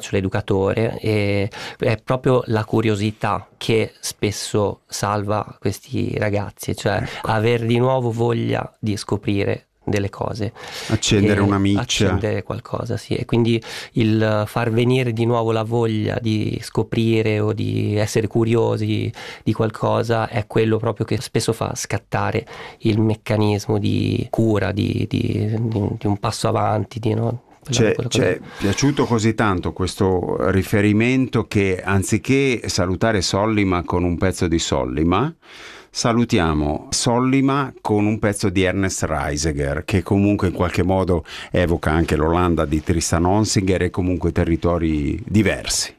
faccio l'educatore e è proprio la curiosità che spesso salva questi ragazzi, cioè avere di nuovo voglia di scoprire delle cose, Accendere una miccia. accendere qualcosa, sì. E quindi il far venire di nuovo la voglia di scoprire o di essere curiosi di qualcosa è quello proprio che spesso fa scattare il meccanismo di cura, di un passo avanti, no? Ci è piaciuto così tanto questo riferimento che anziché salutare Sollima con un pezzo di Sollima, salutiamo Sollima con un pezzo di Ernest Reisiger, che comunque in qualche modo evoca anche l'Olanda di Tristan Onsinger e comunque territori diversi.